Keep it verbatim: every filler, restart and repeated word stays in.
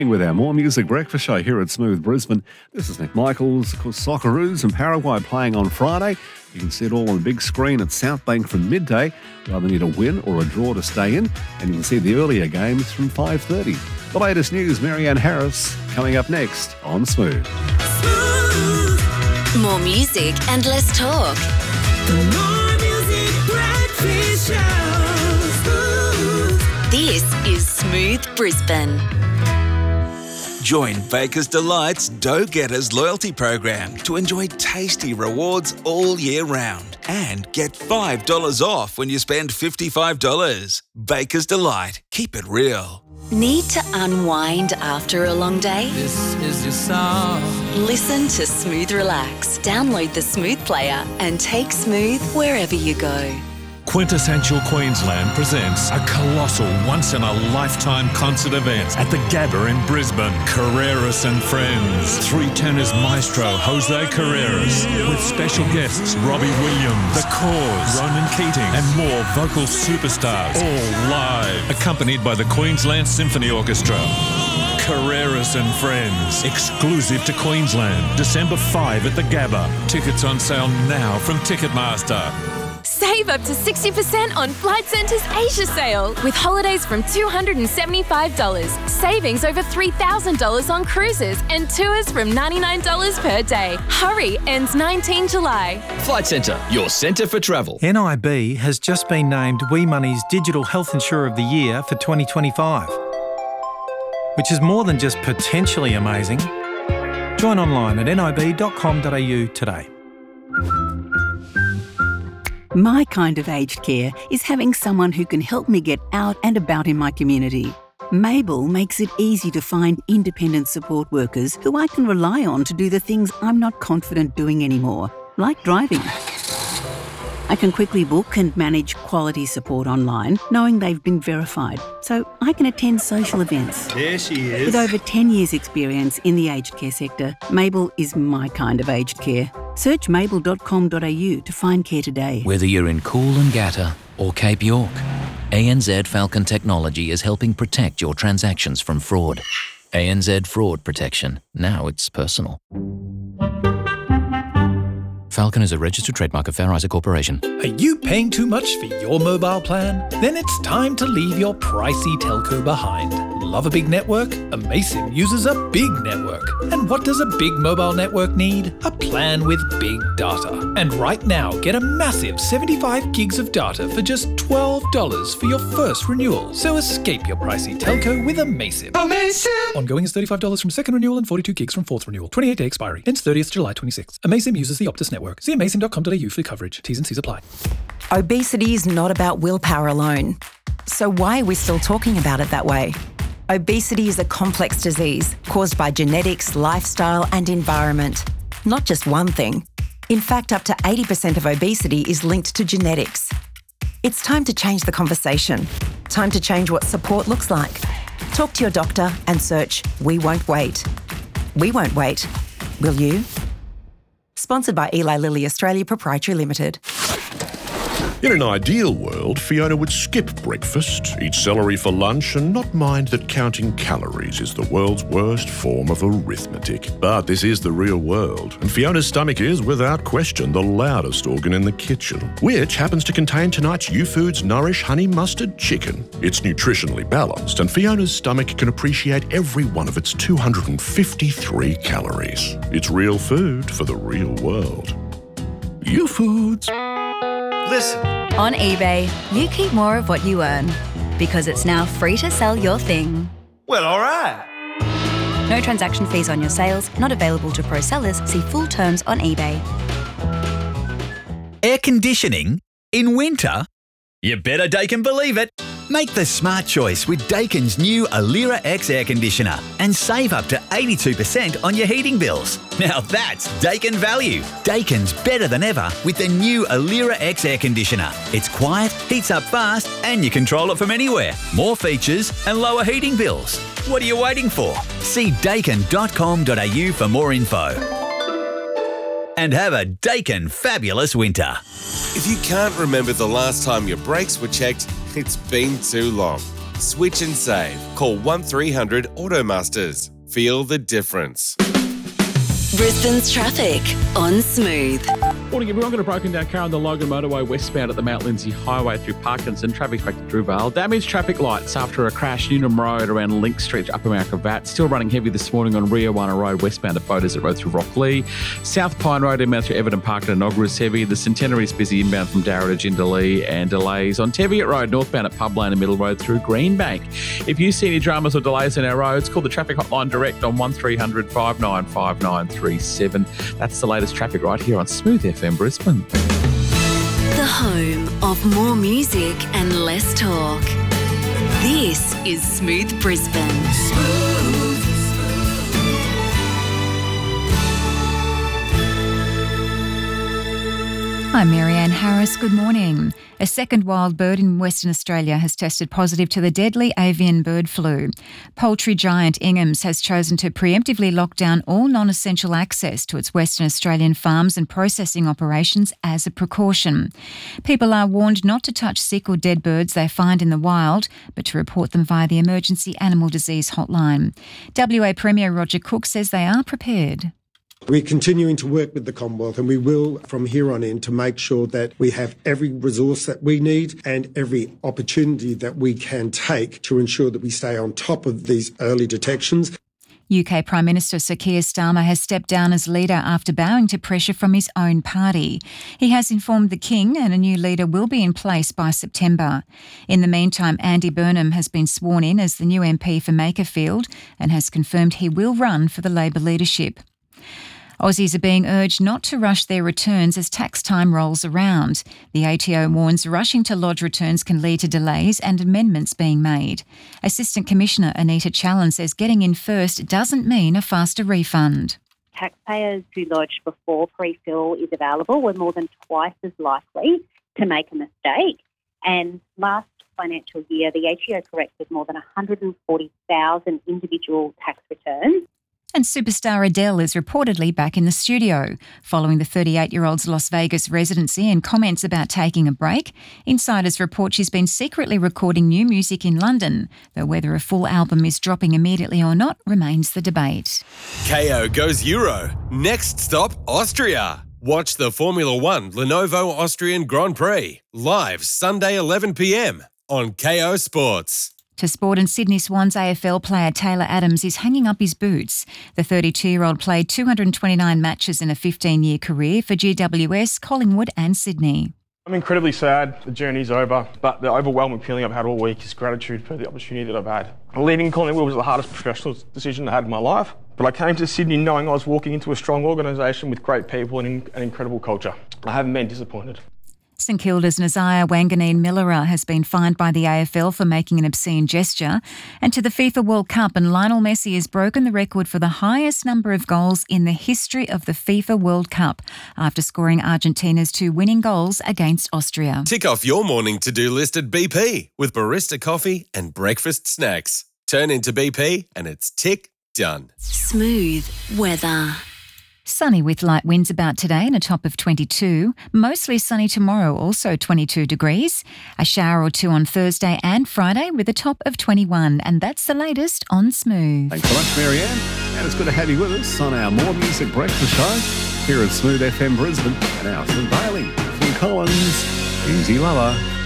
With our More Music Breakfast Show here at Smooth Brisbane. This is Nick Michaels. Of course, Socceroos and Paraguay playing on Friday. You can see it all on the big screen at Southbank from midday. You either need a win or a draw to stay in, and you can see the earlier games from five thirty. The latest news, Marianne Harris, coming up next on Smooth. Smooth. More music and less talk. The More Music Breakfast Show. Smooth. This is Smooth Brisbane. Join Baker's Delight's Dough Getters loyalty program to enjoy tasty rewards all year round and get five dollars off when you spend fifty-five dollars. Baker's Delight. Keep it real. Need to unwind after a long day? This is your song. Listen to Smooth Relax. Download the Smooth player and take Smooth wherever you go. Quintessential Queensland presents a colossal once-in-a-lifetime concert event at the Gabba in Brisbane. Carreras and Friends. Three tenors maestro Jose Carreras with special guests Robbie Williams, The Cause, Ronan Keating and more vocal superstars, all live, accompanied by the Queensland Symphony Orchestra. Carreras and Friends, exclusive to Queensland, December fifth at the Gabba. Tickets on sale now from Ticketmaster. Save up to sixty percent on Flight Centre's Asia sale with holidays from two hundred seventy-five dollars, savings over three thousand dollars on cruises and tours from ninety-nine dollars per day. Hurry, ends nineteenth July. Flight Centre, your centre for travel. N I B has just been named We Money's Digital Health Insurer of the Year for twenty twenty-five, which is more than just potentially amazing. Join online at nib dot com dot a u today. My kind of aged care is having someone who can help me get out and about in my community. Mabel makes it easy to find independent support workers who I can rely on to do the things I'm not confident doing anymore, like driving. I can quickly book and manage quality support online, knowing they've been verified, so I can attend social events. There she is. With over ten years' experience in the aged care sector, Mabel is my kind of aged care. Search mabel dot com dot a u to find care today. Whether you're in Coolangatta or Cape York, A N Z Falcon Technology is helping protect your transactions from fraud. A N Z Fraud Protection. Now it's personal. Falcon is a registered trademark of Fair Isaac Corporation. Are you paying too much for your mobile plan? Then it's time to leave your pricey telco behind. Love a big network? Amaysim uses a big network. And what does a big mobile network need? A plan with big data. And right now, get a massive seventy-five gigs of data for just twelve dollars for your first renewal. So escape your pricey telco with Amaysim. Amaysim! Ongoing is thirty-five dollars from second renewal and forty-two gigs from fourth renewal. twenty-eight day expiry. Ends thirtieth July twenty-sixth. Amaysim uses the Optus network. See amaysim dot com dot a u for coverage. T's and C's apply. Obesity is not about willpower alone. So why are we still talking about it that way? Obesity is a complex disease caused by genetics, lifestyle and environment. Not just one thing. In fact, up to eighty percent of obesity is linked to genetics. It's time to change the conversation. Time to change what support looks like. Talk to your doctor and search We Won't Wait. We won't wait. Will you? Sponsored by Eli Lilly Australia Proprietary Limited. In an ideal world, Fiona would skip breakfast, eat celery for lunch, and not mind that counting calories is the world's worst form of arithmetic. But this is the real world, and Fiona's stomach is, without question, the loudest organ in the kitchen, which happens to contain tonight's U-Foods Nourish Honey Mustard Chicken. It's nutritionally balanced, and Fiona's stomach can appreciate every one of its two hundred fifty-three calories. It's real food for the real world. U-Foods. Listen. On eBay, you keep more of what you earn because it's now free to sell your thing. Well, all right. No transaction fees on your sales, not available to pro sellers. See full terms on eBay. Air conditioning in winter? You better Daikin believe it. Make the smart choice with Daikin's new Alira X air conditioner and save up to eighty-two percent on your heating bills. Now that's Daikin value. Daikin's better than ever with the new Alira X air conditioner. It's quiet, heats up fast, and you control it from anywhere. More features and lower heating bills. What are you waiting for? See daikin dot com dot a u for more info. And have a Daikin fabulous winter. If you can't remember the last time your brakes were checked, it's been too long. Switch and save. Call one three hundred Automasters. Feel the difference. Brisbane's traffic on Smooth. Morning everyone, got a broken down car on the Logan Motorway westbound at the Mount Lindesay Highway through Parkinson. Traffic's back to Druvale. Damaged traffic lights after a crash Newnham Road around Link Street, Upper Mount Gravatt. Still running heavy this morning on Rio Wana Road westbound at Beaudesert Road through Rocklea. South Pine Road inbound through Everton Park and Enoggera is heavy. The Centenary is busy inbound from Darra to Jindalee, and delays on Teviot Road northbound at Pub Lane and Middle Road through Greenbank. If you see any dramas or delays in our roads, call the traffic hotline direct on one three hundred five nine five nine three seven. That's the latest traffic right here on Smooth F M Brisbane. The home of more music and less talk. This is Smooth Brisbane. Smooth. I'm Marianne Harris. Good morning. A second wild bird in Western Australia has tested positive to the deadly avian bird flu. Poultry giant Ingham's has chosen to preemptively lock down all non-essential access to its Western Australian farms and processing operations as a precaution. People are warned not to touch sick or dead birds they find in the wild, but to report them via the Emergency Animal Disease Hotline. W A Premier Roger Cook says they are prepared. We're continuing to work with the Commonwealth, and we will from here on in to make sure that we have every resource that we need and every opportunity that we can take to ensure that we stay on top of these early detections. U K Prime Minister Sir Keir Starmer has stepped down as leader after bowing to pressure from his own party. He has informed the King and a new leader will be in place by September. In the meantime, Andy Burnham has been sworn in as the new M P for Makerfield and has confirmed he will run for the Labor leadership. Aussies are being urged not to rush their returns as tax time rolls around. The A T O warns rushing to lodge returns can lead to delays and amendments being made. Assistant Commissioner Anita Challen says getting in first doesn't mean a faster refund. Taxpayers who lodge before pre-fill is available were more than twice as likely to make a mistake. And last financial year, the A T O corrected more than one hundred forty thousand individual tax returns. And superstar Adele is reportedly back in the studio. Following the thirty-eight-year-old's Las Vegas residency and comments about taking a break, insiders report she's been secretly recording new music in London, though whether a full album is dropping immediately or not remains the debate. K O goes Euro. Next stop, Austria. Watch the Formula One Lenovo Austrian Grand Prix live Sunday eleven p m on K O Sports. To sport, and Sydney Swans A F L player Taylor Adams is hanging up his boots. The thirty-two-year-old played two hundred twenty-nine matches in a fifteen-year career for G W S, Collingwood and Sydney. I'm incredibly sad the journey's over, but the overwhelming feeling I've had all week is gratitude for the opportunity that I've had. Leaving Collingwood was the hardest professional decision I had in my life, but I came to Sydney knowing I was walking into a strong organisation with great people and an incredible culture. I haven't been disappointed. St Kilda's Nazaya Wanganeen Millera has been fined by the A F L for making an obscene gesture. And to the FIFA World Cup, and Lionel Messi has broken the record for the highest number of goals in the history of the FIFA World Cup after scoring Argentina's two winning goals against Austria. Tick off your morning to-do list at B P with barista coffee and breakfast snacks. Turn into B P and it's tick done. Smooth weather. Sunny with light winds about today and a top of twenty-two. Mostly sunny tomorrow, also twenty-two degrees. A shower or two on Thursday and Friday with a top of twenty-one. And that's the latest on Smooth. Thanks so much, Marianne. And it's good to have you with us on our More Music Breakfast Show here at Smooth F M Brisbane. And our Phil Bailey, Phil Collins, Easy Lover.